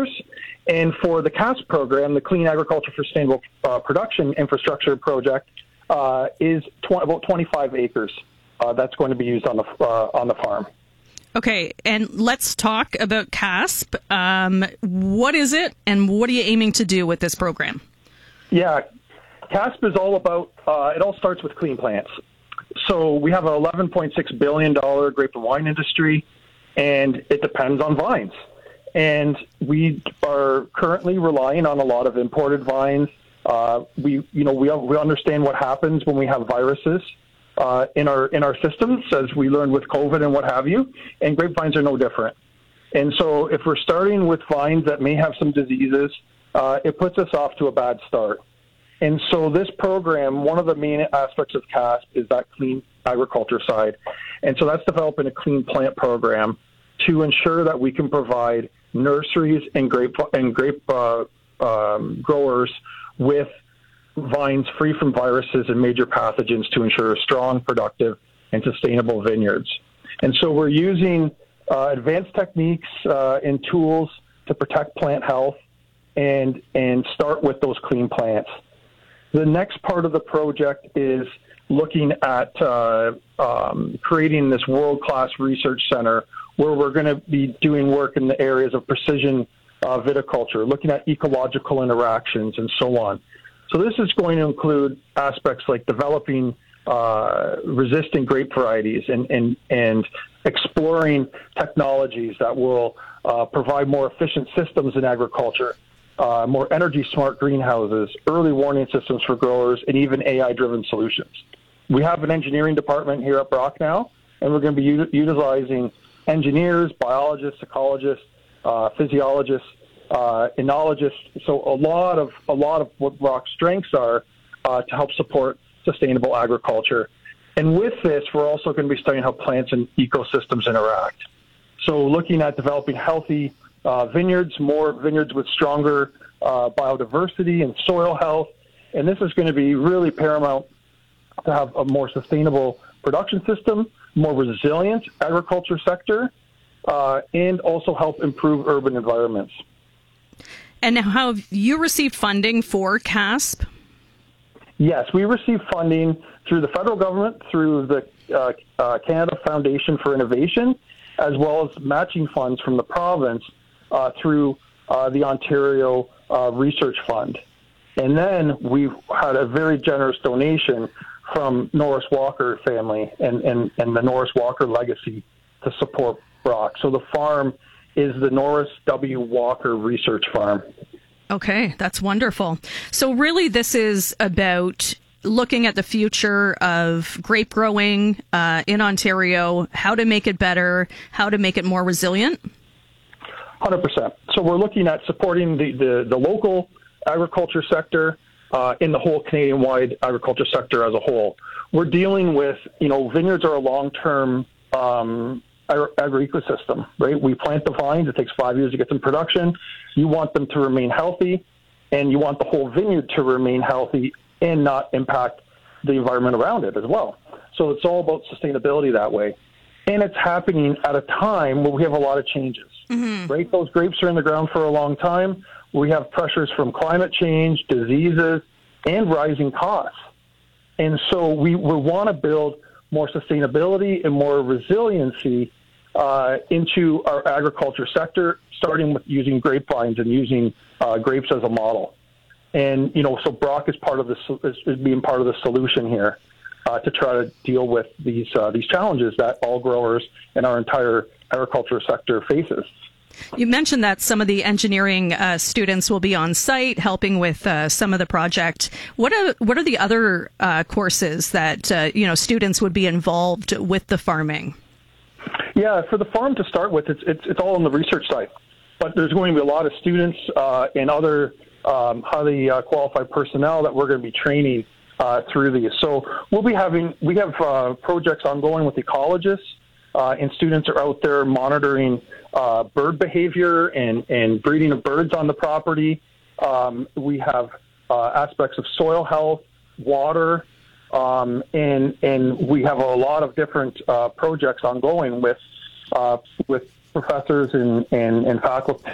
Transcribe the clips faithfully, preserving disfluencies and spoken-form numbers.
acres. And for the C A S P program, the Clean Agriculture for Sustainable uh, Production Infrastructure Project, uh, is tw- about twenty-five acres uh, that's going to be used on the uh, on the farm. Okay, and let's talk about C A S P. Um, what is it, and what are you aiming to do with this program? Yeah, C A S P is all about, uh, it all starts with clean plants. So we have an eleven point six billion dollars grape and wine industry, and it depends on vines. And we are currently relying on a lot of imported vines. Uh, we, you know, we we understand what happens when we have viruses uh, in our in our systems, as we learned with COVID and what have you. And grapevines are no different. And so, if we're starting with vines that may have some diseases, uh, it puts us off to a bad start. And so, this program, one of the main aspects of C A S P is that clean agriculture side. And so, that's developing a clean plant program to ensure that we can provide nurseries and grape and grape uh, um, growers with vines free from viruses and major pathogens to ensure strong, productive, and sustainable vineyards. And so we're using uh, advanced techniques uh, and tools to protect plant health and and start with those clean plants. The next part of the project is looking at uh, um, creating this world-class research center where we're going to be doing work in the areas of precision uh, viticulture, looking at ecological interactions and so on. So this is going to include aspects like developing uh, resistant grape varieties and, and, and exploring technologies that will uh, provide more efficient systems in agriculture, uh, more energy-smart greenhouses, early warning systems for growers, and even A I-driven solutions. We have an engineering department here at Brock now, and we're going to be u- utilizing engineers, biologists, ecologists, uh, physiologists, uh, enologists. So a lot of a lot of what Brock's strengths are uh, to help support sustainable agriculture. And with this, we're also going to be studying how plants and ecosystems interact. So looking at developing healthy uh, vineyards, more vineyards with stronger uh, biodiversity and soil health. And this is going to be really paramount to have a more sustainable production system, more resilient agriculture sector, uh, and also help improve urban environments. And now, have you received funding for C A S P? Yes, we receive funding through the federal government, through the uh, uh, Canada Foundation for Innovation, as well as matching funds from the province uh, through uh, the Ontario uh, Research Fund. And then we've had a very generous donation from Norris Walker family and, and, and the Norris Walker legacy to support Brock. So the farm is the Norris W. Walker Research Farm. Okay, that's wonderful. So really this is about looking at the future of grape growing uh, in Ontario, how to make it better, how to make it more resilient? one hundred percent. So we're looking at supporting the, the, the local agriculture sector uh, in the whole Canadian-wide agriculture sector as a whole. We're dealing with, you know, vineyards are a long-term um, agro-ecosystem, right? We plant the vines. It takes five years to get them production. You want them to remain healthy, and you want the whole vineyard to remain healthy and not impact the environment around it as well. So it's all about sustainability that way. And it's happening at a time where we have a lot of changes, mm-hmm. right? Those grapes are in the ground for a long time. We have pressures from climate change, diseases, and rising costs. And so we, we want to build more sustainability and more resiliency uh, into our agriculture sector, starting with using grapevines and using uh, grapes as a model. And, you know, so Brock is part of this, is being part of the solution here uh, to try to deal with these uh, these challenges that all growers and our entire agriculture sector faces. You mentioned that some of the engineering uh, students will be on site helping with uh, some of the project. What are what are the other uh, courses that uh, you know students would be involved with the farming? Yeah, for the farm to start with, it's it's, it's all on the research side, but there's going to be a lot of students uh, and other um, highly uh, qualified personnel that we're going to be training uh, through these. So we'll be having we have uh, projects ongoing with ecologists. Uh, and students are out there monitoring uh, bird behavior and, and breeding of birds on the property. Um, we have uh, aspects of soil health, water, um, and and we have a lot of different uh, projects ongoing with uh, with professors and, and, and faculty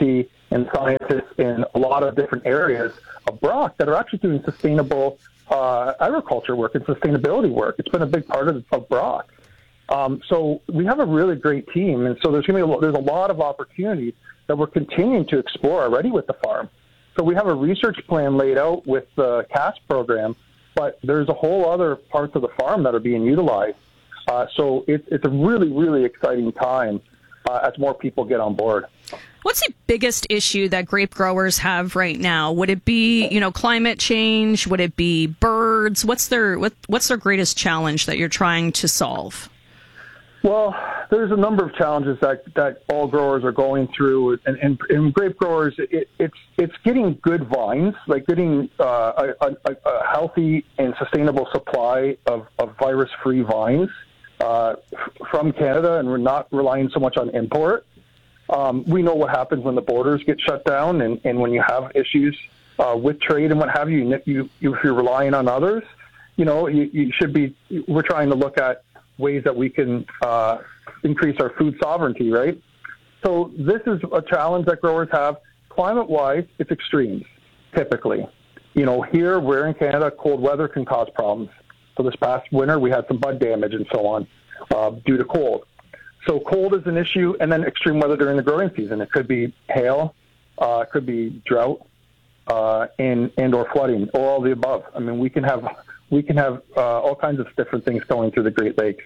and scientists in a lot of different areas of Brock that are actually doing sustainable uh, agriculture work and sustainability work. It's been a big part of, of Brock. Um, so we have a really great team, and so there's going to be a, there's a lot of opportunities that we're continuing to explore already with the farm. So we have a research plan laid out with the C A S program, but there's a whole other parts of the farm that are being utilized. Uh, so it, it's a really, really exciting time uh, as more people get on board. What's the biggest issue that grape growers have right now? Would it be, you know, climate change? Would it be birds? What's their what, what's their greatest challenge that you're trying to solve? Well, there's a number of challenges that, that all growers are going through, and, and, and grape growers, it, it's it's getting good vines, like getting uh, a, a, a healthy and sustainable supply of, of virus-free vines uh, from Canada, and we're not relying so much on import. Um, we know what happens when the borders get shut down, and, and when you have issues uh, with trade and what have you, you, you, if you're relying on others, you know, you, you should be, we're trying to look at ways that we can uh, increase our food sovereignty, right? So this is a challenge that growers have. Climate-wise, it's extremes, typically. You know, here, we're in Canada, cold weather can cause problems. So this past winter, we had some bud damage and so on uh, due to cold. So cold is an issue, and then extreme weather during the growing season. It could be hail, uh, it could be drought, uh, and, and or flooding, or all the above. I mean, we can have... We can have uh, all kinds of different things going through the Great Lakes.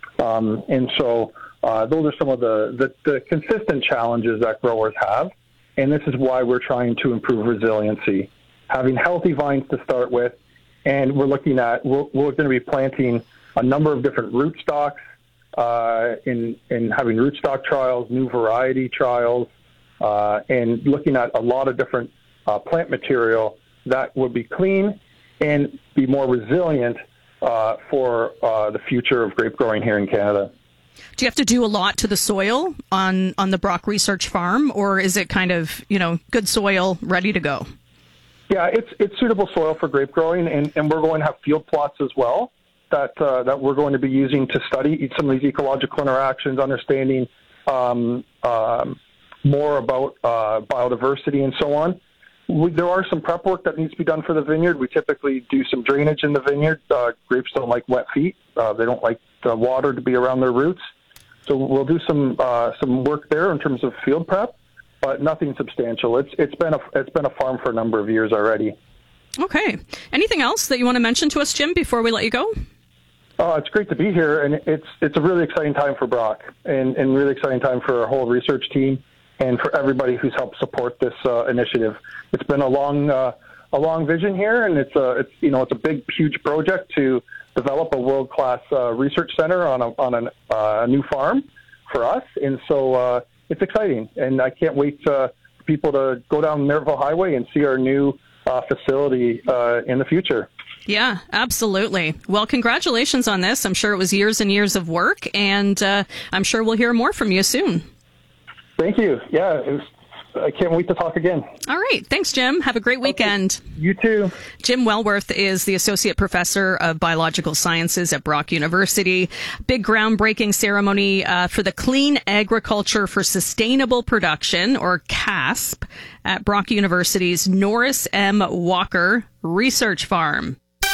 Um, and so uh, those are some of the, the, the consistent challenges that growers have. And this is why we're trying to improve resiliency, having healthy vines to start with. And we're looking at, we're, we're going to be planting a number of different rootstocks uh, in, in having rootstock trials, new variety trials, uh, and looking at a lot of different uh, plant material that would be clean and be more resilient uh, for uh, the future of grape growing here in Canada. Do you have to do a lot to the soil on, on the Brock Research Farm, or is it kind of, you know, good soil, ready to go? Yeah, it's it's suitable soil for grape growing, and, and we're going to have field plots as well that uh, that we're going to be using to study some of these ecological interactions, understanding um, um, more about uh, biodiversity and so on. We, there are some prep work that needs to be done for the vineyard. We typically do some drainage in the vineyard. Uh, grapes don't like wet feet. Uh, they don't like the water to be around their roots. So we'll do some uh, some work there in terms of field prep, but nothing substantial. It's it's been a it's been a farm for a number of years already. Okay. Anything else that you want to mention to us, Jim, before we let you go? Uh, it's great to be here, and it's it's a really exciting time for Brock, and and really exciting time for our whole research team, and for everybody who's helped support this uh, initiative. It's been a long, uh, a long vision here, and it's a, it's you know, it's a big, huge project to develop a world-class uh, research center on a on a uh, new farm for us, and so uh, it's exciting, and I can't wait uh, for people to go down Maryville Highway and see our new uh, facility uh, in the future. Yeah, absolutely. Well, congratulations on this. I'm sure it was years and years of work, and uh, I'm sure we'll hear more from you soon. Thank you. Yeah, it was, I can't wait to talk again. All right. Thanks, Jim. Have a great weekend. Okay. You too. Jim Wellworth is the Associate Professor of Biological Sciences at Brock University. Big groundbreaking ceremony uh, for the Clean Agriculture for Sustainable Production, or CASP, at Brock University's Norris M. Walker Research Farm.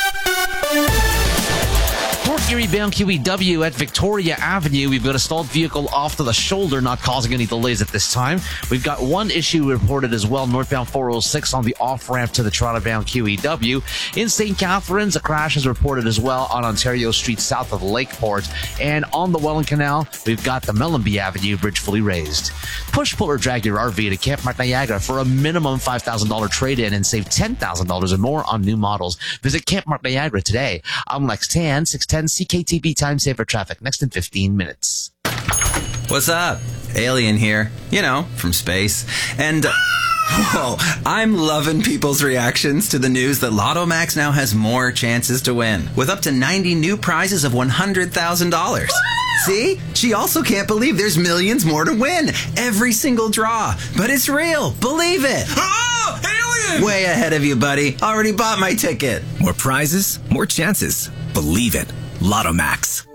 Port Erie bound Q E W at Victoria Avenue. We've got a stalled vehicle off to the shoulder, not causing any delays at this time. We've got one issue reported as well, northbound four oh six on the off-ramp to the Toronto bound Q E W. In Saint Catharines, a crash is reported as well on Ontario Street south of Lakeport. And on the Welland Canal, we've got the Mellenby Avenue bridge fully raised. Push, pull, or drag your R V to Camp Mark Niagara for a minimum five thousand dollars trade-in and save ten thousand dollars or more on new models. Visit Camp Mark Niagara today. I'm Lex Tan, six ten C K T B time saver traffic next in fifteen minutes. What's up? Alien here. You know, from space. And, uh, whoa, I'm loving people's reactions to the news that Lotto Max now has more chances to win, with up to ninety new prizes of one hundred thousand dollars. See? She also can't believe there's millions more to win. Every single draw. But it's real. Believe it. Oh, alien! Way ahead of you, buddy. Already bought my ticket. More prizes, more chances. Believe it. Lotto Max.